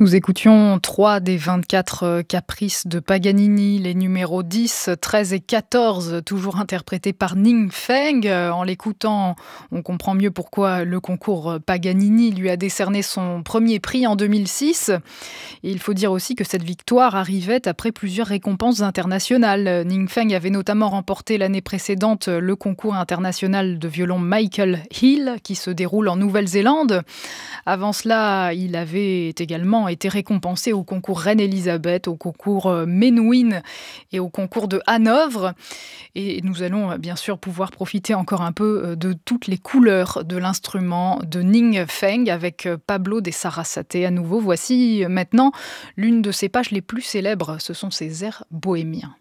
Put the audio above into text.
Nous écoutions 3 des 24 caprices de Paganini, les numéros 10, 13 et 14, toujours interprétés par Ning Feng. En l'écoutant, on comprend mieux pourquoi le concours Paganini lui a décerné son premier prix en 2006. Et il faut dire aussi que cette victoire arrivait après plusieurs récompenses internationales. Ning Feng avait notamment remporté l'année précédente le concours international de violon Michael Hill, qui se déroule en Nouvelle-Zélande. Avant cela, il avait également été récompensé au concours Reine-Élisabeth, au concours Menuhin et au concours de Hanovre. Et nous allons bien sûr pouvoir profiter encore un peu de toutes les couleurs de l'instrument de Ning Feng avec Pablo de Sarasate à nouveau. Voici maintenant l'une de ses pages les plus célèbres, ce sont ses airs bohémiens.